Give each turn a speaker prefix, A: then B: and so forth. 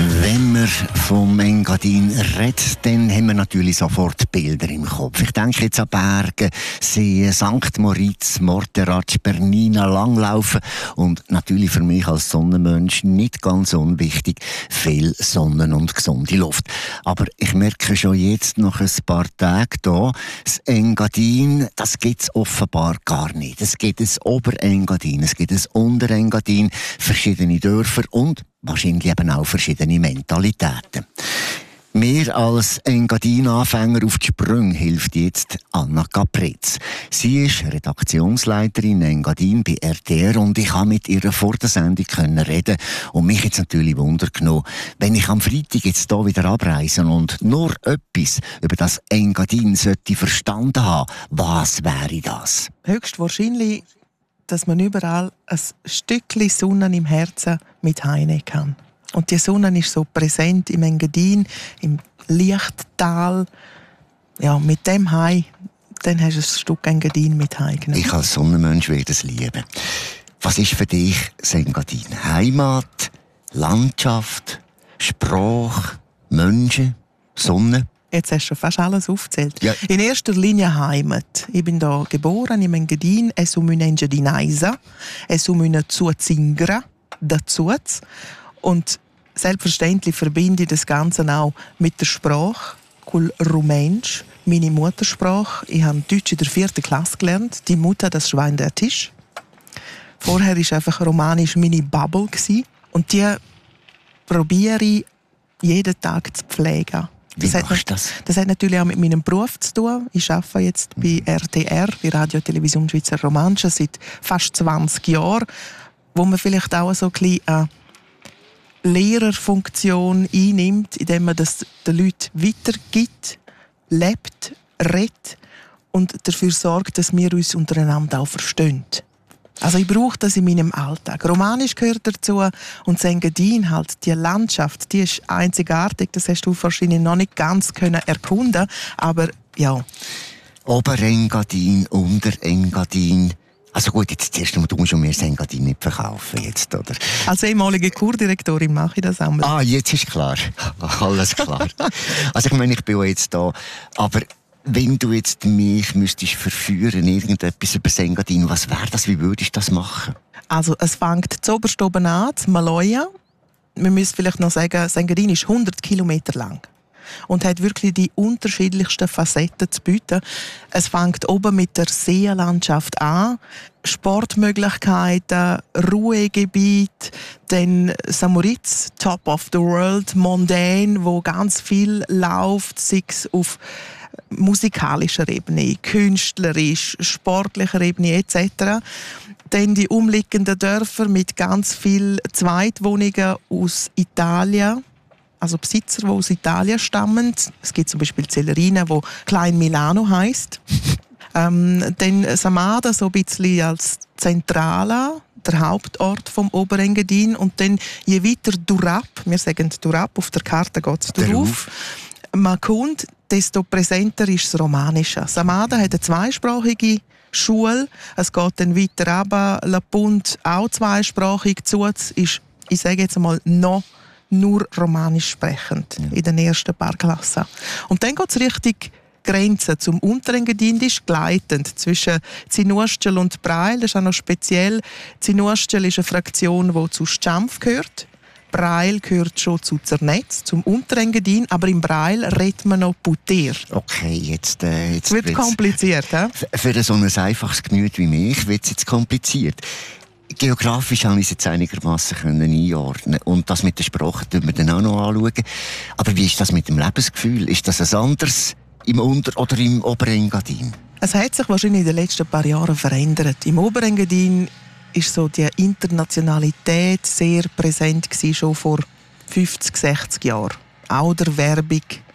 A: Wenn man vom Engadin redet, dann haben wir natürlich sofort Bilder im Kopf. Ich denke jetzt an Berge, Seen, St. Moritz, Morteratsch, Bernina, Langlaufen und natürlich für mich als Sonnenmensch nicht ganz unwichtig, viel Sonne und gesunde Luft. Aber ich merke schon jetzt nach ein paar Tagen hier, das Engadin, das gibt es offenbar gar nicht. Es gibt ein Oberengadin, es gibt ein Unterengadin, verschiedene Dörfer und wahrscheinlich eben auch verschiedene Mentalitäten. Mir als Engadin-Anfänger auf die Sprünge hilft jetzt Anna Capretz. Sie ist Redaktionsleiterin Engadin bei RTR und ich konnte mit ihr vor der Sendung reden und mich jetzt natürlich Wunder genommen, wenn ich am Freitag jetzt hier wieder abreise und nur etwas über das Engadin sollte verstanden haben, was wäre das?
B: Höchstwahrscheinlich, dass man überall ein Stückchen Sonne im Herzen mit heimnehmen kann. Und die Sonne ist so präsent im Engadin, im Lichttal. Ja, mit dem Heim, dann hast du ein Stück Engadin mit heimgenommen.
A: Ich als Sonnenmensch werde es lieben. Was ist für dich das Engadin? Heimat, Landschaft, Sprache, Menschen, Sonne?
B: Jetzt hast du schon fast alles aufgezählt.
A: Ja.
B: In erster Linie Heimat. Ich bin hier geboren im Engadin. Es um eine Engadinaisa, es um eine Zuzingra, dazu. Und selbstverständlich verbinde ich das Ganze auch mit der Sprache, Rumänisch, meine Muttersprache. Ich habe Deutsch in der 4. Klasse gelernt. Die Mutter, das Schwein der Tisch. Vorher war einfach Romanisch meine Bubble. Und die probiere ich jeden Tag zu pflegen.
A: Wie machst du das?
B: Das hat natürlich auch mit meinem Beruf zu tun. Ich arbeite jetzt bei RTR, bei Radio Television Schweizer Romanche, seit fast 20 Jahren, wo man vielleicht auch so ein bisschen eine Lehrerfunktion einnimmt, indem man das den Leuten weitergibt, lebt, redet und dafür sorgt, dass wir uns untereinander auch verstehen. Also ich brauche das in meinem Alltag. Romanisch gehört dazu und das Engadin, halt, die Landschaft, die ist einzigartig. Das hast du wahrscheinlich noch nicht ganz erkunden, aber ja.
A: Oberengadin, Unterengadin. Also gut, jetzt zuerst du musst mir das Engadin nicht verkaufen jetzt, oder?
B: Als ehemalige Kurdirektorin mache ich das einmal.
A: Ah, jetzt ist klar. Alles klar. Also ich meine, ich bin ja jetzt da, aber wenn du jetzt mich müsstest verführen, irgendetwas über das Engadin, was wäre das? Wie würdest du das machen?
B: Also es fängt zuoberst oben an, Maloja. Wir müssen vielleicht noch sagen, das Engadin ist 100 Kilometer lang und hat wirklich die unterschiedlichsten Facetten zu bieten. Es fängt oben mit der Seenlandschaft an, Sportmöglichkeiten, Ruhegebiet, dann St. Moritz, Top of the World, Mondän, wo ganz viel läuft, sei es auf musikalischer Ebene, künstlerisch, sportlicher Ebene etc. Dann die umliegenden Dörfer mit ganz vielen Zweitwohnungen aus Italien, also Besitzer, die aus Italien stammen. Es gibt zum Beispiel Celerina, wo Klein Milano heisst. Dann Samada so ein bisschen als Zentrale, der Hauptort vom Oberengadin. Und dann je weiter Durab, wir sagen Durab, auf der Karte geht es darauf, man kommt, desto präsenter ist das Romanische. Samada hat eine zweisprachige Schule. Es geht dann weiter runter. La Punt auch zweisprachig. Zuz ist, ich sage jetzt einmal, noch nur Romanisch sprechend in den ersten paar Klassen. Und dann geht es Richtung Grenze zum Unterengadin, die ist gleitend zwischen Zinustel und Breil. Das ist auch noch speziell. Zinustel ist eine Fraktion, die zu Schampf gehört. Breil gehört schon zu Zernetz, zum Unterengadin, aber im Breil redet man noch Puter.
A: Okay, jetzt
B: wird kompliziert, he?
A: Für so ein einfaches Gemüt wie mich wird es jetzt kompliziert. Geografisch habe ich es jetzt einigermaßen einordnen und das mit der Sprache tun wir dann auch noch anschauen. Aber wie ist das mit dem Lebensgefühl? Ist das ein anderes im Unter- oder im Oberengadin?
B: Es hat sich wahrscheinlich in den letzten paar Jahren verändert. Im Oberengadin ist so die Internationalität sehr präsent gewesen, schon vor 50, 60 Jahren. Auch der Werbung